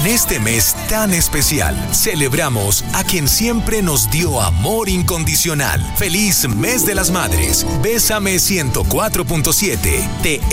En este mes tan especial, celebramos a quien siempre nos dio amor incondicional. ¡Feliz Mes de las Madres! Bésame 104.7 te